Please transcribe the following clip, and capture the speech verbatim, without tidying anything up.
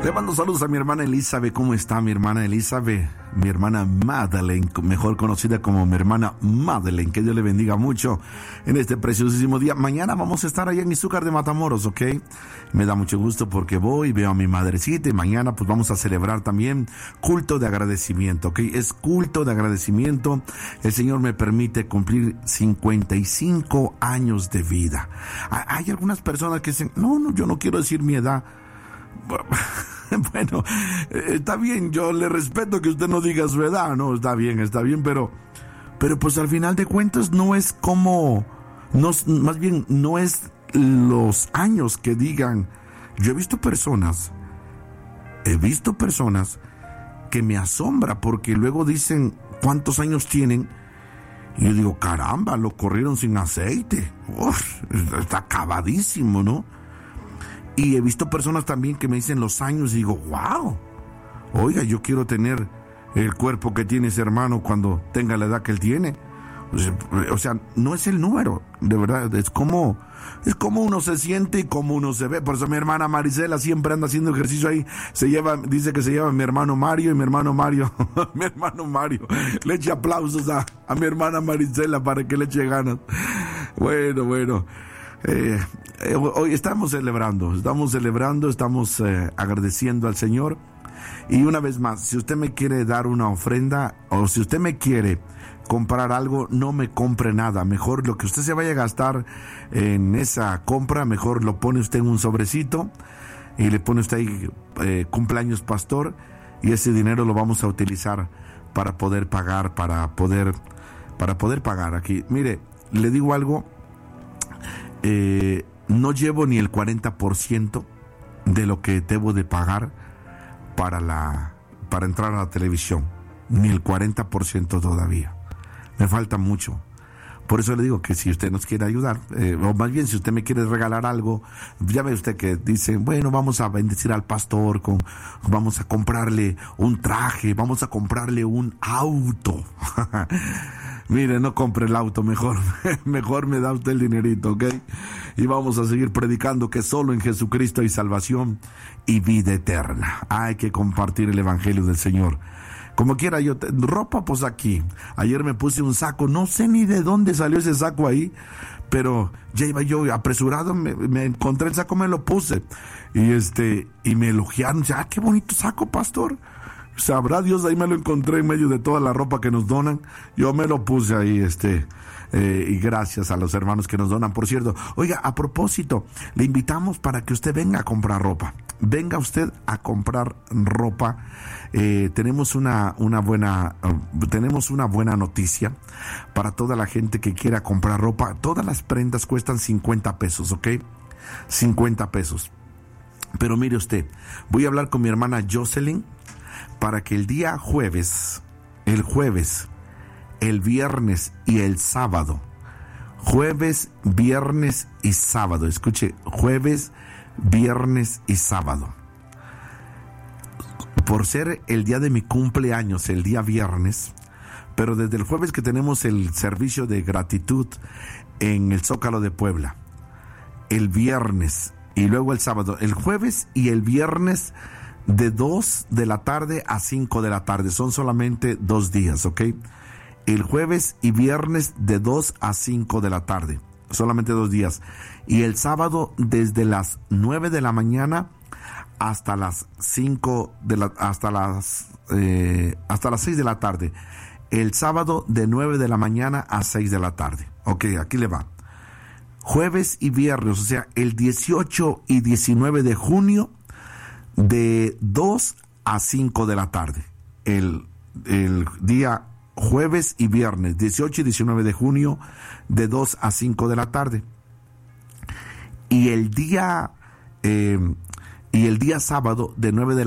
Le mando saludos a mi hermana Elizabeth. ¿Cómo está mi hermana Elizabeth? Mi hermana Madeleine, mejor conocida como mi hermana Madeleine. Que Dios le bendiga mucho en este preciosísimo día. Mañana vamos a estar allá en Izúcar de Matamoros, ¿ok? Me da mucho gusto porque voy, veo a mi madrecita y mañana pues vamos a celebrar también culto de agradecimiento, ¿ok? Es culto de agradecimiento. El Señor me permite cumplir cincuenta y cinco años de vida. Hay algunas personas que dicen, no, no, yo no quiero decir mi edad. Bueno, está bien, yo le respeto que usted no diga su edad, no, está bien, está bien, pero, pero pues al final de cuentas no es como, no, más bien no es los años que digan. Yo he visto personas, he visto personas que me asombra porque luego dicen cuántos años tienen y yo digo, caramba, lo corrieron sin aceite. Uf, está acabadísimo, ¿no? Y he visto personas también que me dicen los años y digo, wow, oiga, yo quiero tener el cuerpo que tiene ese hermano cuando tenga la edad que él tiene. O sea, no es el número, de verdad, es como, es como uno se siente y como uno se ve. Por eso mi hermana Marisela siempre anda haciendo ejercicio ahí, se lleva, dice que se lleva mi hermano Mario y mi hermano Mario, mi hermano Mario, le eche aplausos a, a mi hermana Marisela para que le eche ganas. Bueno, bueno. Eh, eh, hoy estamos celebrando, estamos celebrando, estamos eh, agradeciendo al Señor. Y una vez más, si usted me quiere dar una ofrenda o si usted me quiere comprar algo, no me compre nada. Mejor lo que usted se vaya a gastar en esa compra, mejor lo pone usted en un sobrecito y le pone usted ahí eh, cumpleaños pastor, y ese dinero lo vamos a utilizar para poder pagar, para poder, para poder pagar aquí. Mire, le digo algo. Eh, no llevo ni el cuarenta por ciento de lo que debo de pagar para la para entrar a la televisión, ni el cuarenta por ciento todavía. Me falta mucho. Por eso le digo que si usted nos quiere ayudar, eh, o más bien si usted me quiere regalar algo, ya ve usted que dice, bueno, vamos a bendecir al pastor, con, vamos a comprarle un traje, vamos a comprarle un auto. Mire, no compre el auto, mejor, mejor me da usted el dinerito, ¿ok? Y vamos a seguir predicando que solo en Jesucristo hay salvación y vida eterna. Hay que compartir el evangelio del Señor. Como quiera, yo, te, ropa pues aquí. Ayer me puse un saco, no sé ni de dónde salió ese saco ahí, pero ya iba yo apresurado, me, me encontré el saco, me lo puse. Y este, y me elogiaron, ah, qué bonito saco, pastor. Sabrá Dios, ahí me lo encontré en medio de toda la ropa que nos donan. Yo me lo puse ahí, este, eh, y gracias a los hermanos que nos donan. Por cierto, oiga, a propósito, le invitamos para que usted venga a comprar ropa. Venga usted a comprar ropa. Eh, tenemos una, una buena, uh, tenemos una buena noticia para toda la gente que quiera comprar ropa. Todas las prendas cuestan cincuenta pesos, ¿ok? cincuenta pesos. Pero mire usted, voy a hablar con mi hermana Jocelyn para que el día jueves, el jueves, el viernes y el sábado, jueves, viernes y sábado, escuche, jueves, viernes y sábado, por ser el día de mi cumpleaños, el día viernes, pero desde el jueves que tenemos el servicio de gratitud en el Zócalo de Puebla, el viernes y luego el sábado, el jueves y el viernes de dos de la tarde a cinco de la tarde, son solamente dos días, ¿ok? El jueves y viernes de dos a cinco de la tarde, solamente dos días. Y el sábado desde las nueve de la mañana hasta las cinco de la, hasta las, eh, hasta las seis de la tarde. El sábado de nueve de la mañana a seis de la tarde. Ok, aquí le va. Jueves y viernes, o sea, el dieciocho y diecinueve de junio, de dos a cinco de la tarde. El, el día jueves y viernes, dieciocho y diecinueve de junio, de dos a cinco de la tarde. Y el día, eh, y el día sábado, de nueve de la